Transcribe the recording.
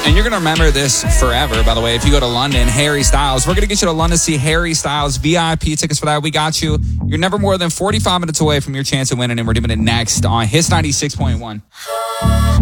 And you're going to remember this forever, by the way. If you go to London, Harry Styles, we're going to get you to London to see Harry Styles. VIP tickets for that. We got you. You're never more than 45 minutes away from your chance of winning, and we're doing it next on Hits 96.1.